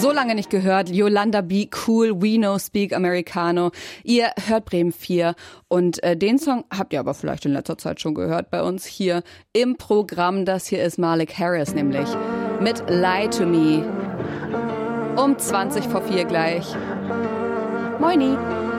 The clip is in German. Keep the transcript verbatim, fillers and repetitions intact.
So lange nicht gehört. Yolanda Be Cool, We No Speak Americano. Ihr hört Bremen vier und äh, den Song habt ihr aber vielleicht in letzter Zeit schon gehört bei uns hier im Programm. Das hier ist Malik Harris nämlich mit Lie to Me. Um zwanzig vor vier gleich. Moini.